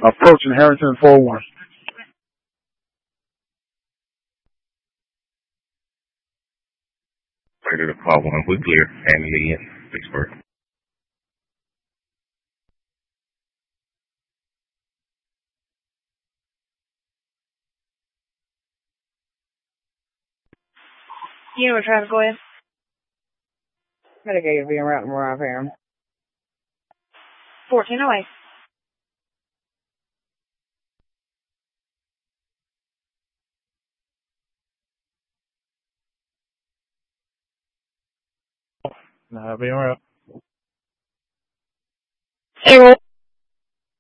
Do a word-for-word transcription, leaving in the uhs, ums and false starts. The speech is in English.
Approaching Harrington four one. Ready to call one. We clear. Hand me in. Pittsburgh. You know what, Travis, go ahead. Medicated being right and right here. fourteen oh eight. Nah, being right. Hey,